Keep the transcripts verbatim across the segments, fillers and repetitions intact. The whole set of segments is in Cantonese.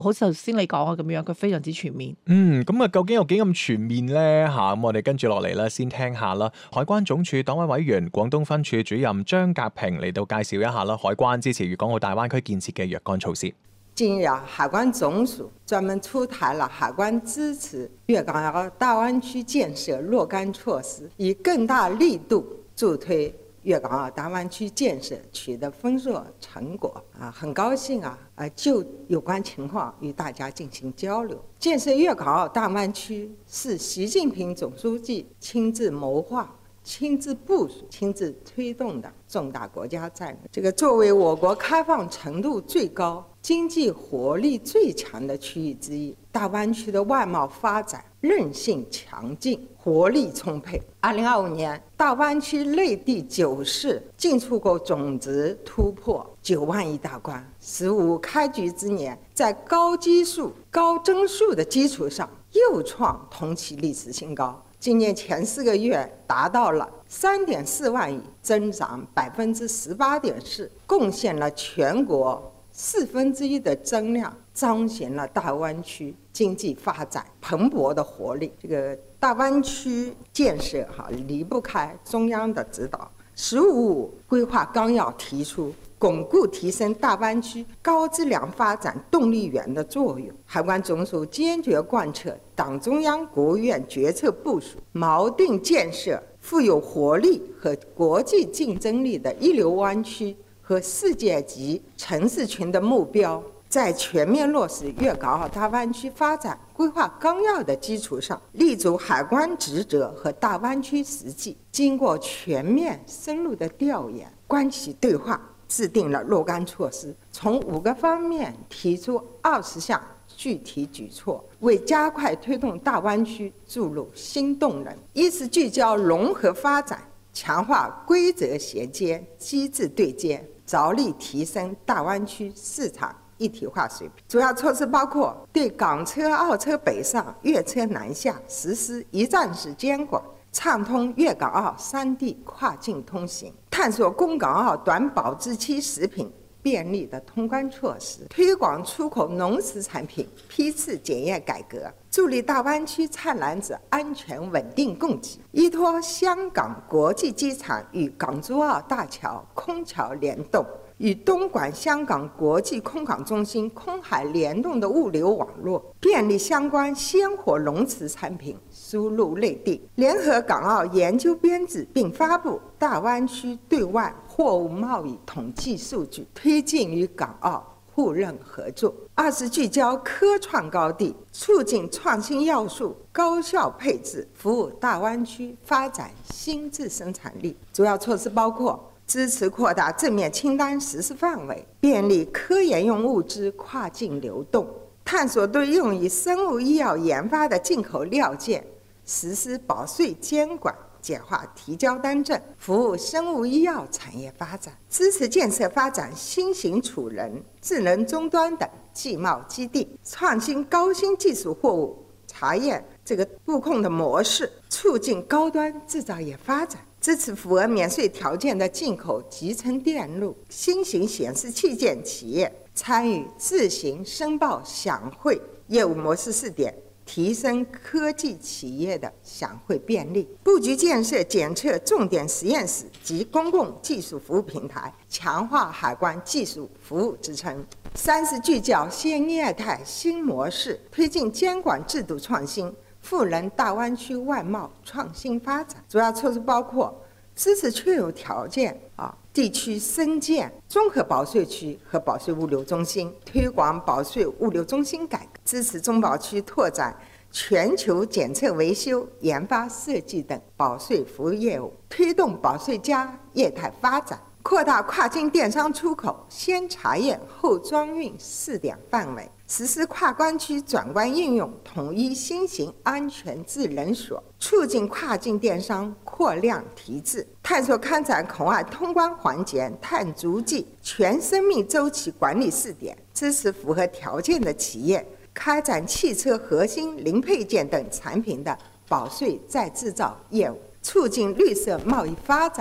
好似頭先你講嘅咁樣，佢非常之全面。 嗯，咁啊，究竟有幾咁全面呢？吓，咁我哋跟住落嚟咧，先聽下啦。海關總署黨委委員、廣東分處主任張格平嚟到介紹一下啦，海關支持粵港澳大灣區建設嘅若干措施。 近日啊，海關總署專門出台了海關支持粵港澳大灣區建設若干措施，以更大力度助推粵港澳大灣區建設取得豐碩成果啊，很高興啊，啊就有關情況與大家進行交流。建設粵港澳大灣區是習近平總書記親自謀劃、親自部署、親自推動的重大國家戰略。這個作為我國開放程度最高、經濟活力最強的區域之一，大灣區的外貿發展韌性強勁、活力充沛。二零二五年，大灣區內地九市進出口總值突破九萬億大關。十五開局之年，在高基數、高增速的基礎上，又創同期歷史新高。今年前四個月達到了三點四萬億，增長百分之十八點四，貢獻了全國四分之一的增量，彰顯了大灣區經濟發展蓬勃的活力。這個大灣區建設哈離不開中央的指導。十五五規劃綱要提出，鞏固提升大灣區高質量發展動力源的作用。海關總署堅決貫徹黨中央、國務院決策部署，錨定建設富有活力和國際競爭力的一流灣區和世界級城市群的目標，在全面落實粵港澳大灣區發展規劃綱要的基礎上，立足海關職責和大灣區實際，經過全面深入的調研、關係對話，制定了若干措施，從五個方面提出二十項具體舉措，為加快推動大灣區注入新動能。一是聚焦融合發展，強化規則銜接、機制對接，着力提升大灣區市場一體化水平。主要措施包括對港車、澳車北上、粵車南下實施一站式監管，暢通粵港澳三地跨境通行，探索供港澳短保質期食品便利的通關措施，推廣出口農食產品批次檢驗改革，助力大灣區菜籃子安全穩定供給。依託香港國際機場與港珠澳大橋空橋聯動，與東莞香港國際空港中心空海聯動的物流網絡，便利相關鮮活農產產品輸入內地。聯合港澳研究編製並發布大灣區對外貨物貿易統計數據，推進與港澳互認合作。二是聚焦科創高地，促進創新要素高效配置，服務大灣區發展新質生產力。主要措施包括支持擴大正面清單實施範圍，便利科研用物資跨境流動，探索對用於生物醫藥研發的進口料件實施保稅監管，簡化提交單證，服務生物醫藥產業發展。支持建設發展新型儲能、智能終端等技貿基地，創新高新技術貨物查驗這個布控的模式，促進高端製造業發展。支持符合免稅條件的進口集成電路、新型顯示器件企業參與自行申報享會業務模式試點，提升科技企業的享會便利。布局建設檢測重點實驗室及公共技術服務平台，強化海關技術服務支撐。三是聚焦新業態新模式，推進監管制度創新，賦能大灣區外貿創新發展。主要措施包括支持確有條件啊地區深建綜合保稅區和保稅物流中心，推廣保稅物流中心改革，支持中保區拓展全球檢測維修、研發設計等保稅服務業務，推動保稅加業態發展，擴大跨境電商出口先查驗後裝運試點範圍，實施跨關區轉關應用統一新型安全智能鎖，促進跨境電商擴量提質，探索開展口岸通關環節碳足跡全生命週期管理試點，支持符合條件的企業開展汽車核心零配件等產品的保稅再製造業務，促進綠色貿易發展，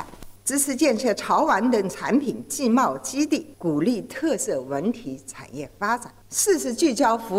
支持建设潮玩等产品技贸基地，鼓励特色文体产业发展。四是聚焦服